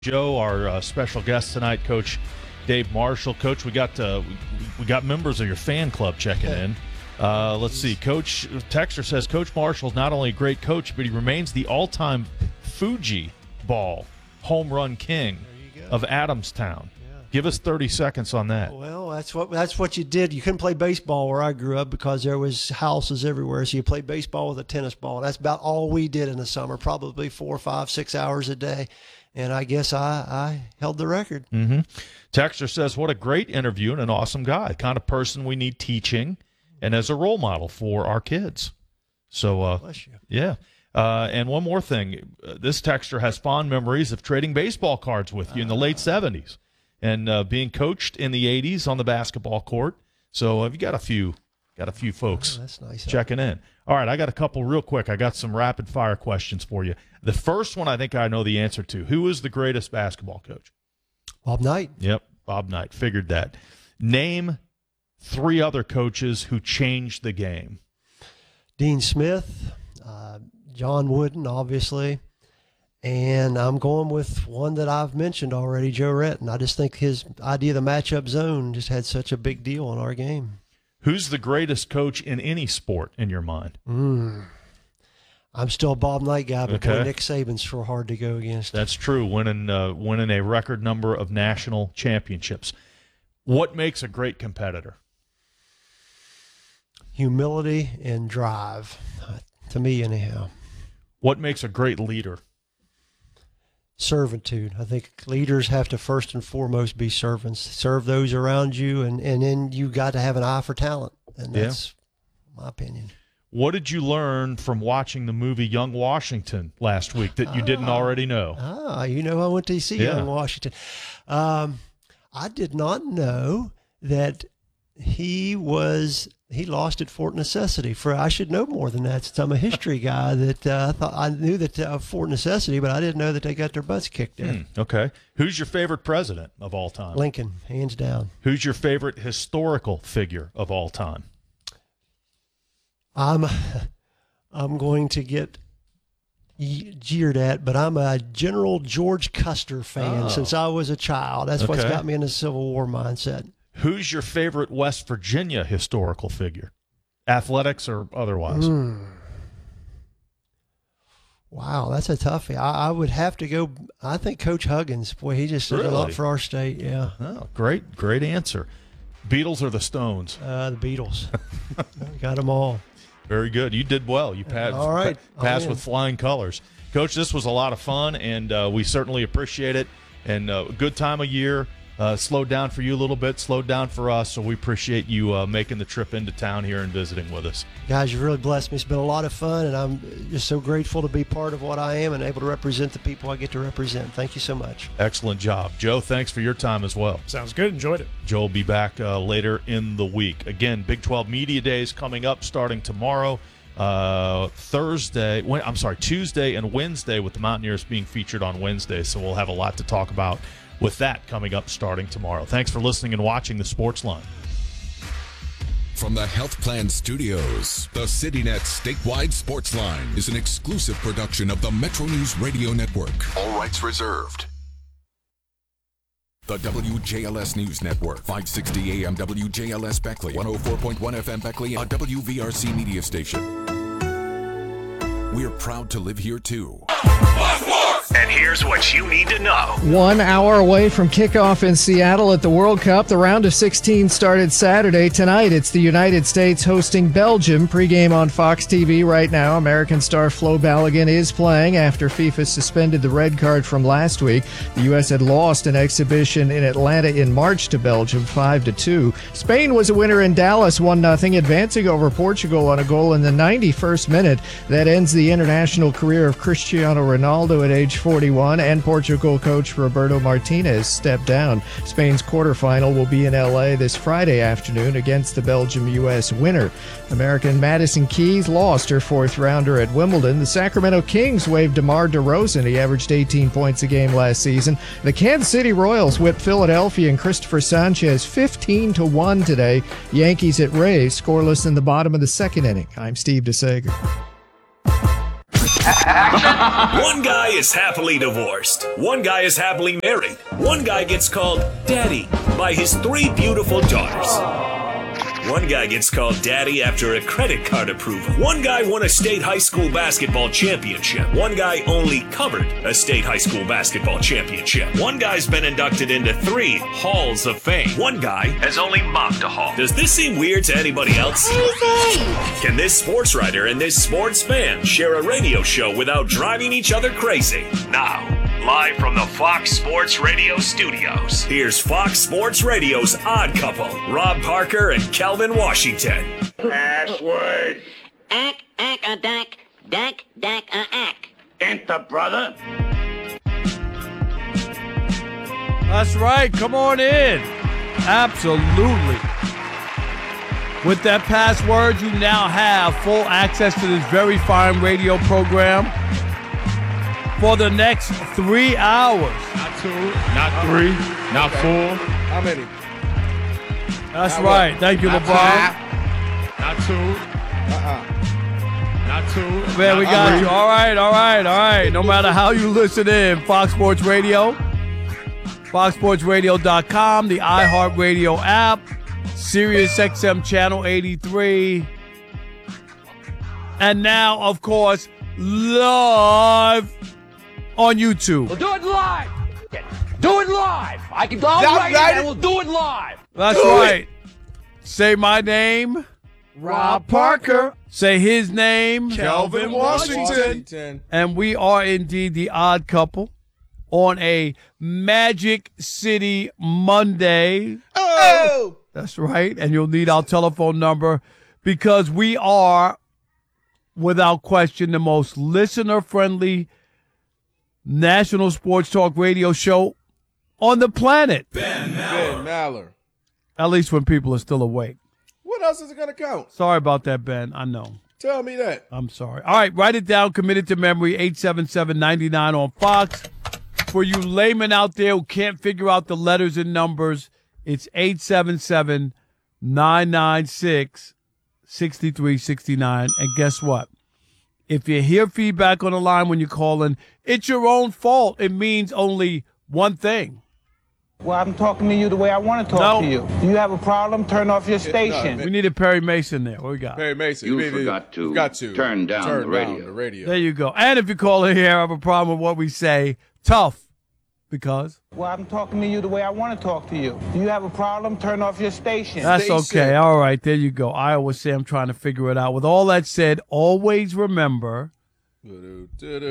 Joe, our special guest tonight, Coach Dave Marshall. Coach, we got members of your fan club checking in. Let's see. Coach Texter says Coach Marshall's not only a great coach, but he remains the all-time Fuji Ball home run king of Adamstown. Yeah. Give us 30 seconds on that. Well, that's what you did. You couldn't play baseball where I grew up because there was houses everywhere. So you played baseball with a tennis ball. That's about all we did in the summer, probably 4, 5, 6 hours a day. And I guess I held the record. Mm-hmm. Texter says, what a great interview and an awesome guy. Kind of person we need teaching and as a role model for our kids. So, bless you. Yeah. And one more thing. This texter has fond memories of trading baseball cards with you in the late 70s and being coached in the 80s on the basketball court. So have you got a few folks that's nice checking in. All right, I got a couple real quick. I got some rapid-fire questions for you. The first one I think I know the answer to. Who is the greatest basketball coach? Bob Knight. Yep, Bob Knight. Figured that. Name 3 other coaches who changed the game. Dean Smith, John Wooden, obviously, and I'm going with one that I've mentioned already, Joe Retton. I just think his idea of the matchup zone just had such a big deal in our game. Who's the greatest coach in any sport in your mind? I'm still a Bob Knight guy, but boy, Nick Saban's so hard to go against. That's true, winning a record number of national championships. What makes a great competitor? Humility and drive, to me anyhow. What makes a great leader? Servitude. I think leaders have to first and foremost be servants. Serve those around you, and then you got to have an eye for talent, and that's my opinion. What did you learn from watching the movie Young Washington last week that you didn't already know? I went to see Young Washington. I did not know that he lost at Fort Necessity. I should know more than that since I'm a history guy. I knew that Fort Necessity, but I didn't know that they got their butts kicked there. Okay. Who's your favorite president of all time? Lincoln, hands down. Who's your favorite historical figure of all time? I'm going to get jeered at, but I'm a General George Custer fan since I was a child. That's what's got me in the Civil War mindset. Who's your favorite West Virginia historical figure? Athletics or otherwise? Wow, that's a toughie. I would have to go, I think Coach Huggins. Boy, he just did a lot for our state, yeah. Oh, great answer. Beatles or the Stones? The Beatles. Got them all. Very good. You did well. You passed, all right. passed with flying colors. Coach, this was a lot of fun, and we certainly appreciate it. And a good time of year. Slowed down for you a little bit, slowed down for us, so we appreciate you making the trip into town here and visiting with us. Guys, you've really blessed me. It's been a lot of fun, and I'm just so grateful to be part of what I am and able to represent the people I get to represent. Thank you so much. Excellent job. Joe, thanks for your time as well. Sounds good. Enjoyed it. Joe will be back later in the week. Again, Big 12 Media Days coming up starting tomorrow. Tuesday and Wednesday, with the Mountaineers being featured on Wednesday, so we'll have a lot to talk about with that coming up starting tomorrow. Thanks for listening and watching the Sports Line. From the Health Plan Studios, the CityNet Statewide Sports Line is an exclusive production of the Metro News Radio Network. All rights reserved. The WJLS News Network, 560 AM WJLS Beckley, 104.1 FM Beckley, a WVRC media station. We're proud to live here, too. And here's what you need to know. 1 hour away from kickoff in Seattle at the World Cup. The round of 16 started Saturday. Tonight, it's the United States hosting Belgium. Pregame on Fox TV right now. American star Flo Balogun is playing after FIFA suspended the red card from last week. The U.S. had lost an exhibition in Atlanta in March to Belgium, 5-2. Spain was a winner in Dallas, 1-0, advancing over Portugal on a goal in the 91st minute. That ends the international career of Cristiano Ronaldo at age 41, and Portugal coach Roberto Martinez stepped down. Spain's quarterfinal will be in L.A. this Friday afternoon against the Belgium-U.S. winner. American Madison Keys lost her fourth-rounder at Wimbledon. The Sacramento Kings waived DeMar DeRozan. He averaged 18 points a game last season. The Kansas City Royals whipped Philadelphia and Christopher Sanchez 15-1 today. Yankees at Rays scoreless in the bottom of the second inning. I'm Steve DeSager. One guy is happily divorced. One guy is happily married. One guy gets called daddy by his 3 beautiful daughters. One guy gets called daddy after a credit card approval. One guy won a state high school basketball championship. One guy only covered a state high school basketball championship. One guy's been inducted into 3 halls of fame. One guy has only mopped a hall. Does this seem weird to anybody else? Can this sports writer and this sports fan share a radio show without driving each other crazy? Now, live from the Fox Sports Radio studios, here's Fox Sports Radio's Odd Couple, Rob Parker and Calvin Washington. Password. Dack, ack. Enter, brother. That's right. Come on in. Absolutely. With that password, you now have full access to this very fine radio program for the next 3 hours. Not 2, not 3, not 4. How many? That's right. Thank you, LeBron. Not 2. Not 2. Man, we got you. All right. No matter how you listen in, Fox Sports Radio, foxsportsradio.com, the iHeartRadio app, Sirius XM Channel 83, and now, of course, live on YouTube. We'll do it live. Do it live. I can. All right, and we'll do it live. That's right. Say my name, Rob Parker. Say his name, Calvin Washington. And we are indeed the Odd Couple on a Magic City Monday. Oh! That's right. And you'll need our telephone number because we are, without question, the most listener-friendly national sports talk radio show on the planet. Ben Maller. At least when people are still awake. What else is it going to count? Sorry about that, Ben. I know. Tell me that. I'm sorry. All right, write it down. Commit it to memory. 877-99 on Fox. For you laymen out there who can't figure out the letters and numbers, it's 877-996-6369. And guess what? If you hear feedback on the line when you call in, it's your own fault. It means only one thing. Well, I'm talking to you the way I want to talk to you. Do you have a problem? Turn off your station. We needed Perry Mason there. What we got? Perry Mason. You forgot to turn down the radio. There you go. And if you call in here, I have a problem with what we say. Tough. Because? Well, I'm talking to you the way I want to talk to you. Do you have a problem? Turn off your station. That's okay. All right. There you go. Iowa Sam trying to figure it out. With all that said, always remember. The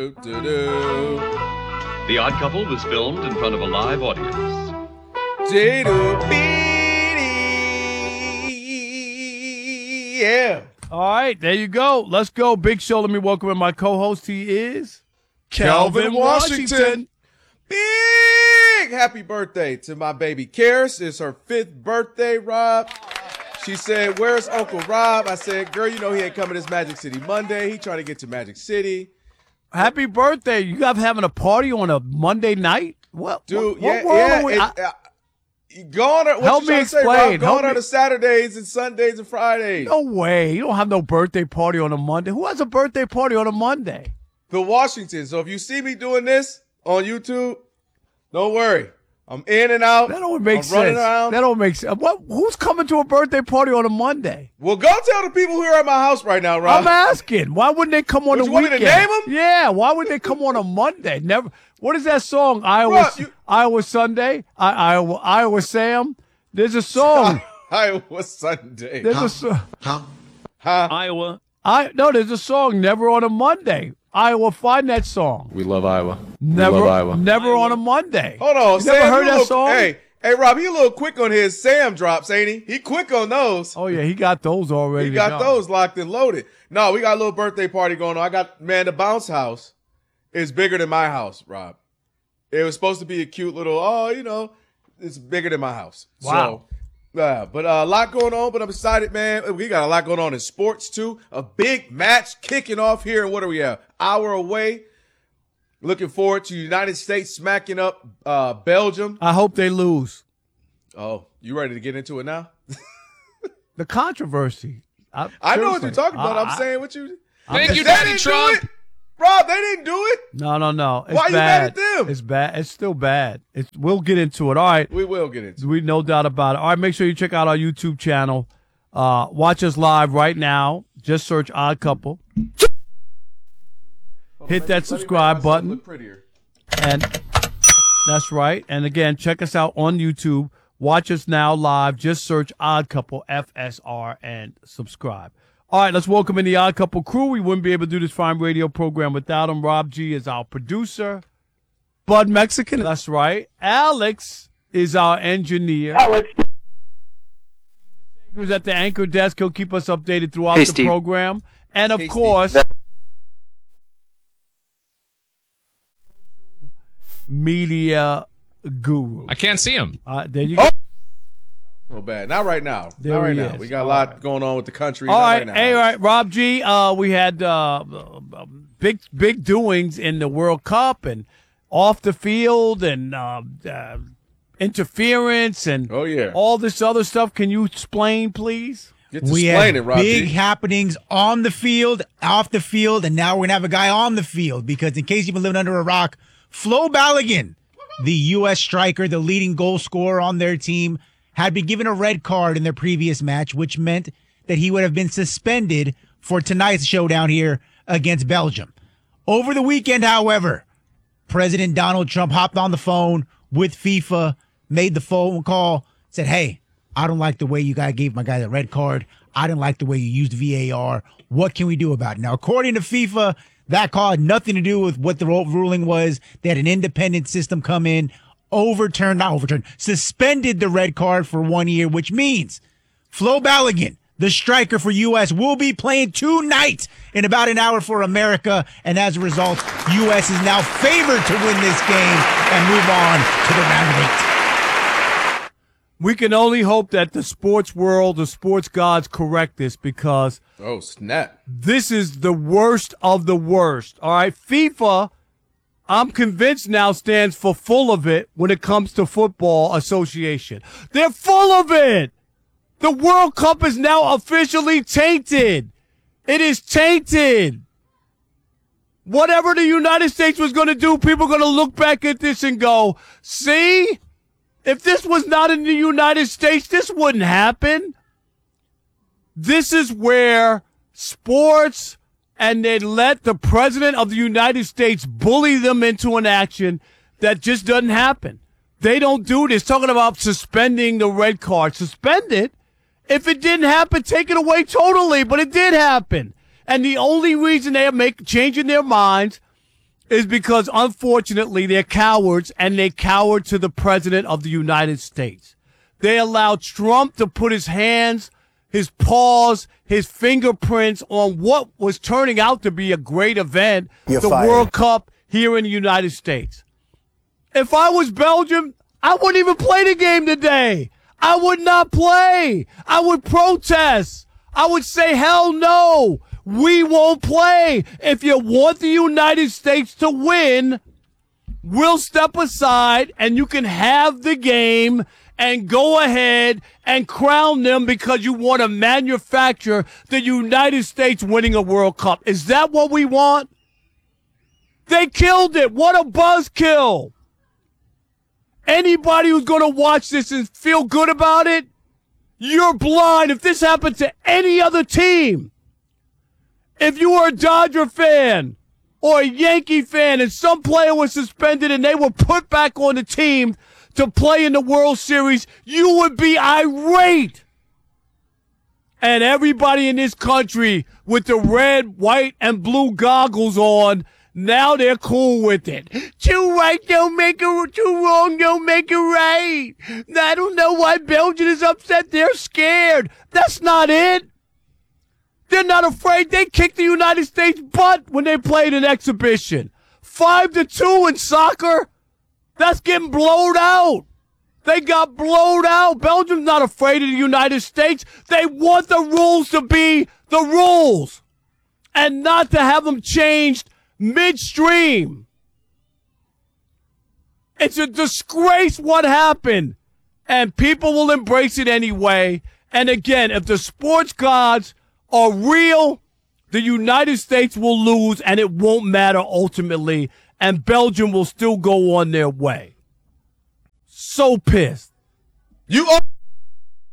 Odd Couple was filmed in front of a live audience. Yeah. All right, there you go. Let's go. Big show. Let me welcome in my co-host. He is Calvin Washington. Big happy birthday to my baby Karis. It's her 5th birthday, Rob. She said, "Where's Uncle Rob?" I said, "Girl, you know he ain't coming this Magic City Monday. He trying to get to Magic City." Happy birthday. You guys having a party on a Monday night? What? Dude, what world are we? Help me explain. Going on to Saturdays and Sundays and Fridays. No way. You don't have no birthday party on a Monday. Who has a birthday party on a Monday? The Washington. So if you see me doing this on YouTube, don't worry. I'm in and out. That don't make sense. Running around. That don't make sense. Who's coming to a birthday party on a Monday? Well, go tell the people who are at my house right now, Rob. I'm asking. Why wouldn't they come on the weekend? You want me to name them? Yeah. Why would they come on a Monday? Never. What is that song? Iowa Sunday? Iowa Sam? There's a song. Iowa Sunday. There's a song. Iowa. There's a song, Never on a Monday. Iowa, find that song. We love Iowa. Never on a Monday. Hold on. You Sam, never heard that song? Hey, Rob, he a little quick on his Sam drops, ain't he? He quick on those. Oh, yeah, he got those already. He got those locked and loaded. No, we got a little birthday party going on. The bounce house is bigger than my house, Rob. It was supposed to be a cute little, it's bigger than my house. Wow. So, but a lot going on, but I'm excited, man. We got a lot going on in sports, too. A big match kicking off here. What do we have? Hour away. Looking forward to United States smacking up Belgium. I hope they lose. Oh, you ready to get into it now? The controversy. I know what you're talking about. I'm saying what you... Thank you, Daddy Trump. Rob, they didn't do it. No. It's Why bad. you mad at them? It's bad. It's still bad. We'll get into it. All right. We will get into it. We no doubt about it. All right, make sure you check out our YouTube channel. Watch us live right now. Just search Odd Couple. Hit that subscribe button. And that's right. And again, check us out on YouTube. Watch us now live. Just search Odd Couple, FSR, and subscribe. All right, let's welcome in the Odd Couple crew. We wouldn't be able to do this fine radio program without him. Rob G is our producer. Bud Mexican. That's right. Alex is our engineer. Alex. Who's at the anchor desk. He'll keep us updated throughout the program. And, of course, media guru. I can't see him. There you go. So bad. Not right now. There Not right he now. is. We got a lot going on with the country. All Not right. right now. Hey, all right. Rob G, we had big doings in the World Cup and off the field and interference and all this other stuff. Can you explain, please? We had big happenings on the field, off the field, and now we're going to have a guy on the field because in case you've been living under a rock, Flo Balogun, the U.S. striker, the leading goal scorer on their team, had been given a red card in their previous match, which meant that he would have been suspended for tonight's showdown here against Belgium. Over the weekend, however, President Donald Trump hopped on the phone with FIFA, made the phone call, said, hey, I don't like the way you guys gave my guy the red card. I didn't like the way you used VAR. What can we do about it? Now, according to FIFA, that call had nothing to do with what the ruling was. They had an independent system come in, suspended the red card for 1 year, which means Flo Balogun, the striker for U.S., will be playing tonight in about an hour for America. And as a result, U.S. is now favored to win this game and move on to the round of 8. We can only hope that the sports world, the sports gods correct this because this is the worst of the worst. All right, FIFA, I'm convinced now stands for full of it when it comes to football association. They're full of it. The World Cup is now officially tainted. It is tainted. Whatever the United States was going to do, people are going to look back at this and go, see? If this was not in the United States, this wouldn't happen. This is where sports and they let the president of the United States bully them into an action that just doesn't happen. They don't do this. Talking about suspending the red card. Suspend it. If it didn't happen, take it away totally. But it did happen. And the only reason they are changing their minds is because, unfortunately, they're cowards, and they cowered to the president of the United States. They allowed Trump to put his hands, his paws, his fingerprints on what was turning out to be a great event, World Cup here in the United States. If I was Belgium, I wouldn't even play the game today. I would not play. I would protest. I would say, hell no. We won't play. If you want the United States to win, we'll step aside and you can have the game and go ahead and crown them because you want to manufacture the United States winning a World Cup. Is that what we want? They killed it. What a buzzkill. Anybody who's going to watch this and feel good about it, you're blind. If this happened to any other team, if you were a Dodger fan or a Yankee fan and some player was suspended and they were put back on the team to play in the World Series, you would be irate. And everybody in this country with the red, white, and blue goggles on, now they're cool with it. Too right don't make it, too wrong don't make it right. I don't know why Belgium is upset. They're scared. That's not it. They're not afraid. They kicked the United States butt when they played an exhibition. 5-2 in soccer. That's getting blowed out. They got blowed out. Belgium's not afraid of the United States. They want the rules to be the rules and not to have them changed midstream. It's a disgrace what happened, and people will embrace it anyway. And again, if the sports gods are real, the United States will lose and it won't matter ultimately, and Belgium will still go on their way. So pissed. You are